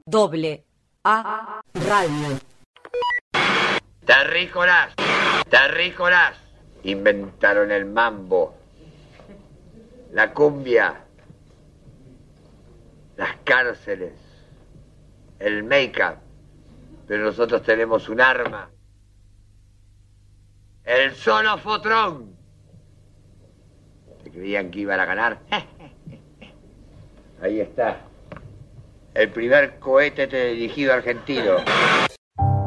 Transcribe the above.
AA Radio. Terrícolas, inventaron el mambo, la cumbia, las cárceles, el make-up, pero nosotros tenemos un arma, el Sonofotrón. ¿Se creían que iban a ganar? Ahí está, el primer cohete teledirigido argentino.